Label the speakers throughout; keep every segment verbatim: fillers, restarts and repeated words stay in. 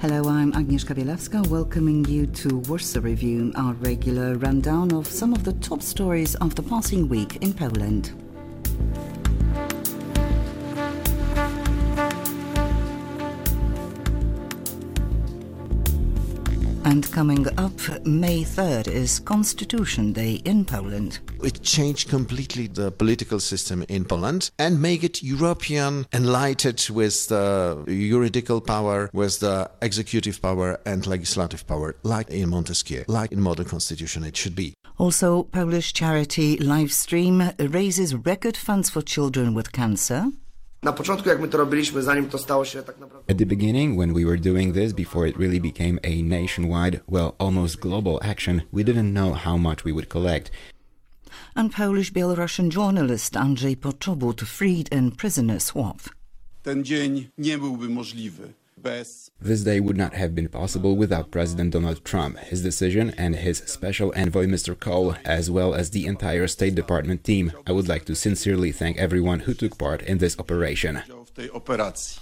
Speaker 1: Hello, I'm Agnieszka Bielawska, welcoming you to Warsaw Review, our regular rundown of some of the top stories of the passing week in Poland. And coming up, May third is Constitution Day in Poland.
Speaker 2: It changed completely the political system in Poland and make it European, enlightened with the juridical power, with the executive power and legislative power, like in Montesquieu, like in modern constitution it should be.
Speaker 1: Also, Polish charity Livestream raises record funds for children with cancer.
Speaker 3: Na początku, jak my to robiliśmy, zanim to stało się tak naprawdę...
Speaker 4: At the beginning, when we were doing this, before it really became a nationwide, well, almost global action, we didn't know how much we would collect.
Speaker 1: And Polish-Belarusian journalist Andrzej Poczobut freed in prisoner swap.
Speaker 5: Ten dzień nie byłby możliwy bez...
Speaker 4: This day would not have been possible without President Donald Trump, his decision, and his special envoy Mister Cole, as well as the entire State Department team. I would like to sincerely thank everyone who took part in this operation.
Speaker 5: w tej operacji.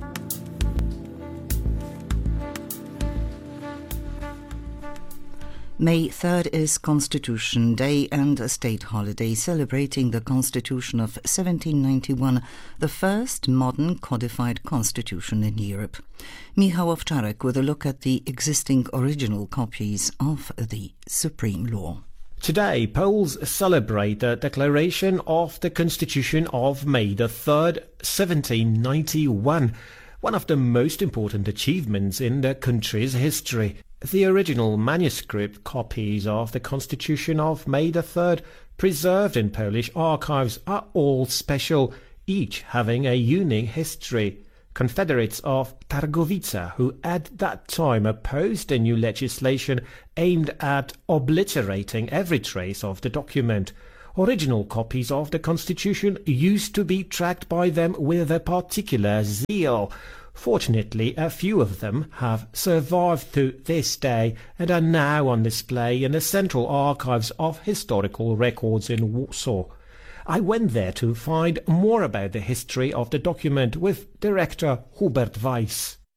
Speaker 1: May third is Constitution Day and a state holiday celebrating the Constitution of seventeen ninety-one, the first modern codified constitution in Europe. Michał Owczarek with a look at the existing original copies of the supreme law.
Speaker 6: Today, Poles celebrate the declaration of the Constitution of May the third, seventeen ninety-one, one of the most important achievements in the country's history. The original manuscript copies of the Constitution of May the third, preserved in Polish archives, are all special, each having a unique history. Confederates of Targowica, who at that time opposed the new legislation aimed at obliterating every trace of the document. Original copies of the Constitution used to be tracked by them with a particular zeal. Fortunately, a few of them have survived to this day and are now on display in the Central Archives of Historical Records in Warsaw. I went there to find more about the history of the document with director Hubert Weiss.